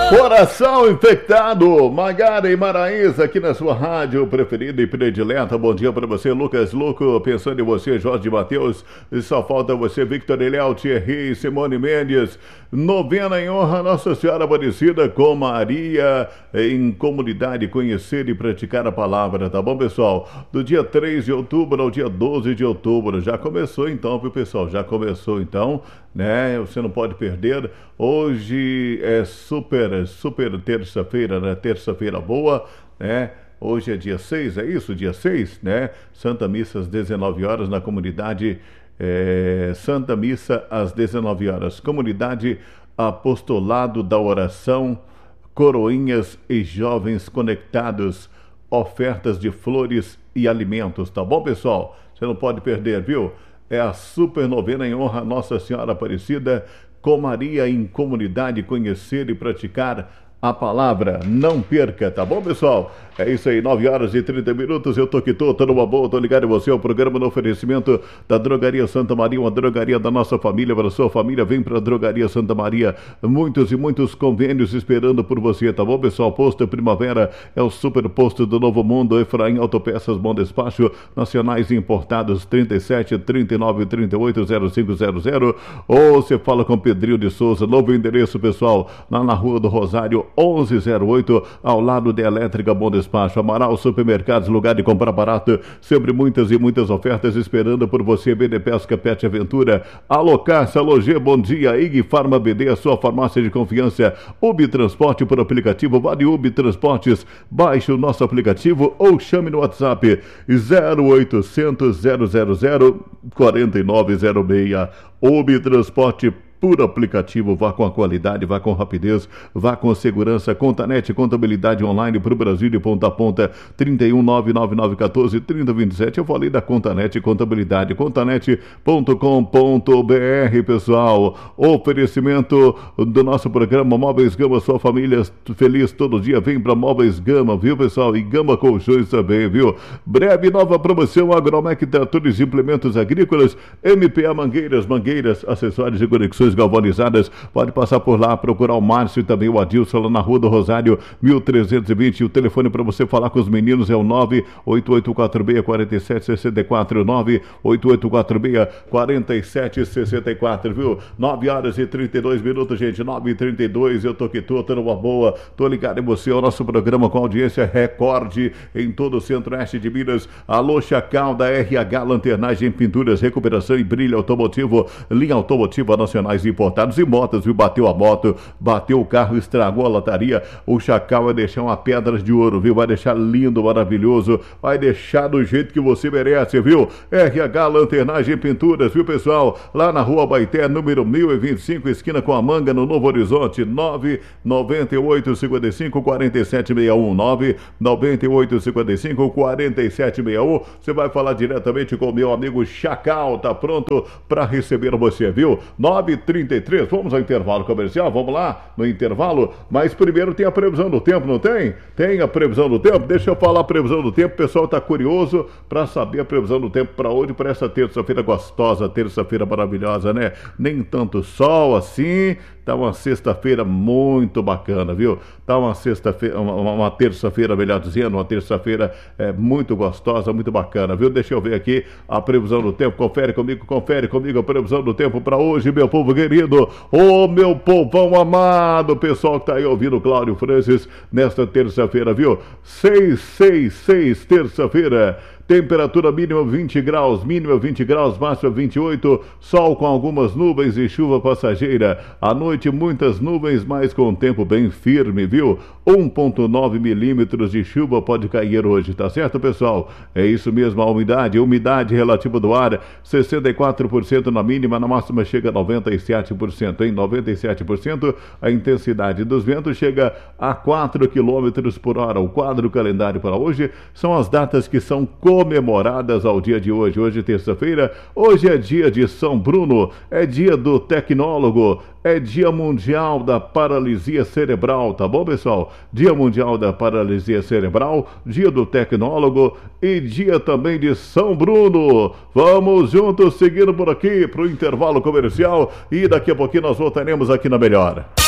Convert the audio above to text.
Coração infectado, Magara e Maraísa aqui na sua rádio preferida e predileta. Bom dia para você, Lucas Luco, pensando em você, Jorge Matheus. E só falta você, Victor Eliel, Thierry e Simone Mendes. Novena em honra a Nossa Senhora Aparecida com Maria em comunidade, conhecer e praticar a palavra, tá bom, pessoal? Do dia 3 de outubro ao dia 12 de outubro. Já começou então, viu, pessoal? Já começou então, né? Você não pode perder. Hoje é super terça-feira, né? Terça-feira boa, né? Hoje é dia 6, é isso? Dia 6, né? Santa Missa às 19 horas na comunidade, Santa Missa às 19 horas. Comunidade Apostolado da Oração, Coroinhas e Jovens Conectados. Ofertas de flores e alimentos, tá bom, pessoal? Você não pode perder, viu? É a super novena em honra a Nossa Senhora Aparecida com Maria em comunidade, conhecer e praticar a palavra. Não perca, tá bom, pessoal? É isso aí, 9 horas e 30 minutos. Eu tô aqui, tô numa boa, tô ligado em você. O programa no oferecimento da Drogaria Santa Maria, uma drogaria da nossa família, para a sua família. Vem pra Drogaria Santa Maria. Muitos e muitos convênios esperando por você, tá bom, pessoal? Posto Primavera é o super posto do Novo Mundo. Efraim Autopeças, Bom Despacho, nacionais importados, 37 39 38 0500. Ou você fala com Pedrinho de Souza. Novo endereço, pessoal, lá na Rua do Rosário, 1108, ao lado da Elétrica Bom Despacho. Amaral Supermercados, lugar de comprar barato, sempre muitas e muitas ofertas esperando por você. BD Pesca, Pet Aventura, Alô Caça, Alô G, bom dia. IG Farma BD, a sua farmácia de confiança. Ubi Transporte por aplicativo, vale Ubi Transportes. Baixe o nosso aplicativo ou chame no WhatsApp 0800 000 4906. Ubi Transporte por aplicativo. Vá com a qualidade, vá com rapidez, vá com segurança. Contanet, contabilidade online para o Brasil de ponta a ponta, 31 99914 3027. Eu falei da Contanet Contabilidade, contanet.com.br, pessoal. Oferecimento do nosso programa Móveis Gama, sua família feliz todo dia. Vem para Móveis Gama, viu, pessoal? E Gama Colchões também, viu? Breve nova promoção, Agromec Tratores e Implementos Agrícolas, MPA Mangueiras, acessórios e conexões galvanizadas. Pode passar por lá, procurar o Márcio e também o Adilson lá na Rua do Rosário, 1320. O telefone para você falar com os meninos é o 988464764, 988464764, viu? 9 horas e 32 minutos, gente, 9h32. Eu tô aqui, tô numa boa, tô ligado em você. O nosso programa com audiência recorde em todo o centro-oeste de Minas. Alô Chacal, da RH Lanternagem, Pinturas, Recuperação e Brilho Automotivo, linha automotiva nacionais importados e motos, viu? Bateu a moto, bateu o carro, estragou a lataria. O Chacal vai deixar uma pedra de ouro, viu? Vai deixar lindo, maravilhoso, vai deixar do jeito que você merece, viu? RH Lanternagem Pinturas, viu, pessoal? Lá na Rua Baité, número 1025, esquina com a Manga, no Novo Horizonte, 998554761, 998554761. Você vai falar diretamente com o meu amigo Chacal, tá pronto para receber você, viu? 9h33, vamos ao intervalo comercial, vamos lá no intervalo, mas primeiro tem a previsão do tempo, não tem? Tem a previsão do tempo? Deixa eu falar a previsão do tempo, o pessoal tá curioso para saber a previsão do tempo para hoje, para essa terça-feira gostosa, terça-feira maravilhosa, né? Nem tanto sol assim, tá uma sexta-feira muito bacana, viu? Tá uma sexta-feira, uma terça-feira, melhor dizendo, uma terça-feira muito gostosa, muito bacana, viu? Deixa eu ver aqui a previsão do tempo, confere comigo a previsão do tempo para hoje, meu povo querido, ô meu povão amado, pessoal que tá aí ouvindo Cláudio Francis nesta terça-feira, viu? 666, terça-feira. Temperatura mínima 20 graus, mínima 20 graus, máxima 28, sol com algumas nuvens e chuva passageira. À noite, muitas nuvens, mas com tempo bem firme, viu? 1,9 milímetros de chuva pode cair hoje, tá certo, pessoal? É isso mesmo, a umidade relativa do ar, 64% na mínima, na máxima chega a 97%, em 97%. A intensidade dos ventos chega a 4 km por hora. O quadro calendário para hoje são as datas que são comemoradas ao dia de hoje. Hoje é terça-feira, hoje é dia de São Bruno, é dia do tecnólogo, é dia mundial da paralisia cerebral, tá bom, pessoal? Dia mundial da paralisia cerebral, dia do tecnólogo e dia também de São Bruno. Vamos juntos seguindo por aqui para o intervalo comercial e daqui a pouquinho nós voltaremos aqui na Melhor.